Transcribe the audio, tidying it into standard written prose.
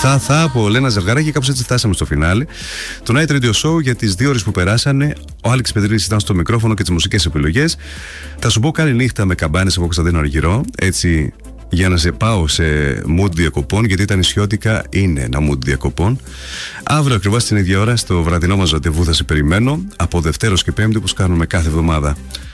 Θα από Λένα Ζευγαράκη. Κάπως έτσι φτάσαμε στο φινάλε. Το Night Radio Show για τις 2 ώρες που περάσανε. Ο Άλεξ Πετρίδης ήταν στο μικρόφωνο και τις μουσικές επιλογές. Θα σου πω καλή νύχτα με καμπάνες από Κωνσταντίνο Αργυρό. Έτσι, για να σε πάω σε mood διακοπών, γιατί τα νησιώτικα είναι ένα mood διακοπών. Αύριο ακριβώς την ίδια ώρα στο βραδινό μας ραντεβού θα σε περιμένω, από Δευτέρος και Πέμπτη, όπως κάνουμε κάθε εβδομάδα.